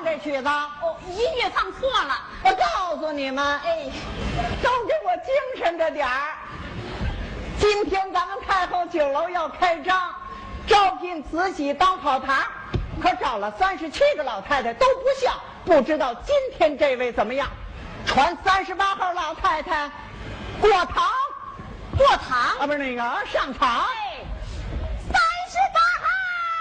这曲子？ 哦，音乐放错了。 我告诉你们， 哎， 都给我精神着点儿。今天咱们太后酒楼要开张，招聘慈禧当跑堂，可找了37个老太太都不像，不知道今天这位怎么样？传38号老太太过堂， 过堂啊，不是那个上场。 哎